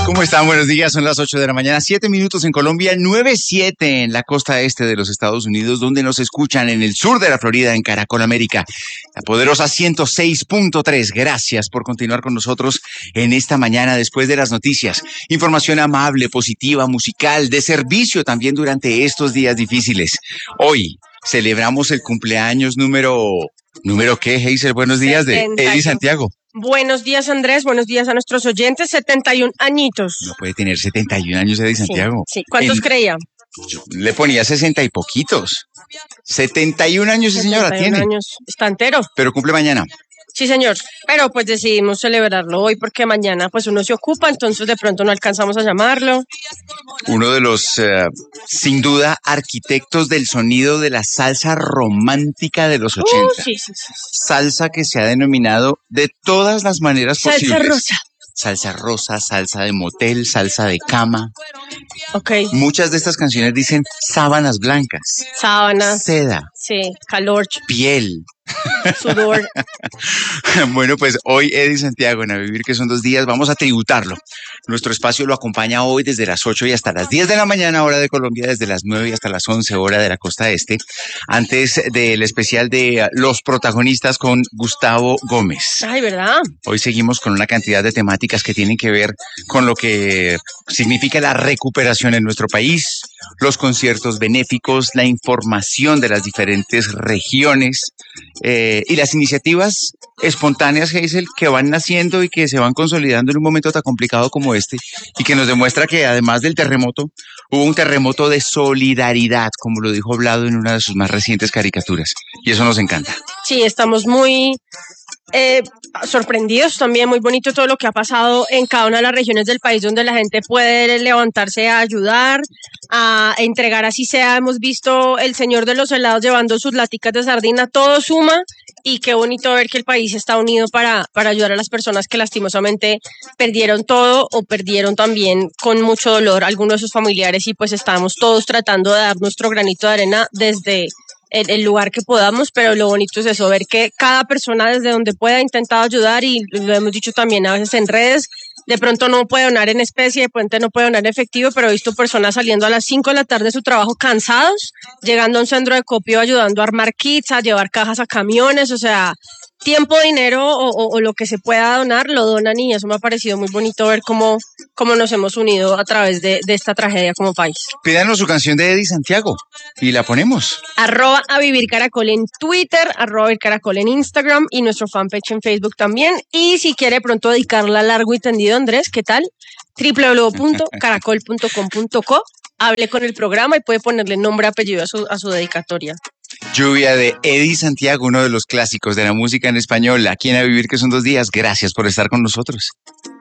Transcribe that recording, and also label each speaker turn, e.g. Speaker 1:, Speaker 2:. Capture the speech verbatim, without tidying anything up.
Speaker 1: ¿Cómo están? Buenos días, son las ocho de la mañana, siete minutos en Colombia, nueve siete en la costa este de los Estados Unidos, donde nos escuchan en el sur de la Florida, en Caracol América, la poderosa ciento seis punto tres. Gracias por continuar con nosotros en esta mañana después de las noticias. Información amable, positiva, musical, de servicio también durante estos días difíciles. Hoy celebramos el cumpleaños número... ¿Número qué, Hazel? Buenos días, de Eddie Santiago.
Speaker 2: Buenos días, Andrés. Buenos días a nuestros oyentes. setenta y un añitos.
Speaker 1: No puede tener setenta y un años, Eddie Santiago.
Speaker 2: Sí, sí. ¿Cuántos en... creía?
Speaker 1: Yo le ponía sesenta y poquitos. setenta y un años, sí, señora, tiene.
Speaker 2: años. Está entero.
Speaker 1: Pero cumple mañana.
Speaker 2: Sí, señor, pero pues decidimos celebrarlo hoy porque mañana pues uno se ocupa, entonces de pronto no alcanzamos a llamarlo.
Speaker 1: Uno de los, uh, sin duda, arquitectos del sonido de la salsa romántica de los ochenta.
Speaker 2: Uh, sí, sí, sí.
Speaker 1: Salsa que se ha denominado de todas las maneras
Speaker 2: salsa
Speaker 1: posibles.
Speaker 2: Salsa rosa.
Speaker 1: Salsa rosa, salsa de motel, salsa de cama.
Speaker 2: Ok.
Speaker 1: Muchas de estas canciones dicen sábanas blancas.
Speaker 2: Sábanas.
Speaker 1: Seda.
Speaker 2: Sí, calor.
Speaker 1: Piel.
Speaker 2: Sudor.
Speaker 1: Bueno, pues hoy Eddie Santiago en A Vivir que son dos días vamos a tributarlo. Nuestro espacio lo acompaña hoy desde las ocho y hasta las diez de la mañana, hora de Colombia, desde las nueve y hasta las once, hora de la costa este, antes del especial de Los Protagonistas con Gustavo Gómez.
Speaker 2: Ay, ¿verdad?
Speaker 1: Hoy seguimos con una cantidad de temáticas que tienen que ver con lo que significa la recuperación en nuestro país, los conciertos benéficos, la información de las diferentes regiones, Eh, y las iniciativas espontáneas, Hazel, que van naciendo y que se van consolidando en un momento tan complicado como este y que nos demuestra que además del terremoto, hubo un terremoto de solidaridad, como lo dijo Vlado en una de sus más recientes caricaturas, y eso nos encanta.
Speaker 2: Sí, estamos muy eh, sorprendidos también, muy bonito todo lo que ha pasado en cada una de las regiones del país donde la gente puede levantarse a ayudar, a entregar así sea. Hemos visto el señor de los helados llevando sus laticas de sardina, todo suma, y qué bonito ver que el país está unido para, para ayudar a las personas que lastimosamente perdieron todo o perdieron también con mucho dolor algunos de sus familiares, y pues estamos todos tratando de dar nuestro granito de arena desde el, el lugar que podamos, pero lo bonito es eso, ver que cada persona desde donde pueda ha intentado ayudar, y lo hemos dicho también a veces en redes. De pronto no puede donar en especie, de pronto no puede donar en efectivo, pero he visto personas saliendo a las cinco de la tarde de su trabajo cansados, llegando a un centro de copio, ayudando a armar kits, a llevar cajas a camiones, o sea, tiempo, dinero o, o, o lo que se pueda donar, lo donan, y eso me ha parecido muy bonito ver cómo, cómo nos hemos unido a través de, de esta tragedia como país.
Speaker 1: Pídanos su canción de Eddie Santiago y la ponemos.
Speaker 2: Arroba a Vivir Caracol en Twitter, arroba Vivir Caracol en Instagram y nuestro fanpage en Facebook también. Y si quiere pronto dedicarla largo y tendido, Andrés, ¿qué tal? doble u doble u doble u punto caracol punto com punto co. Hable con el programa y puede ponerle nombre y apellido a su, a su dedicatoria.
Speaker 1: Lluvia de Eddie Santiago, uno de los clásicos de la música en español, aquí en A Vivir que son dos días. Gracias por estar con nosotros.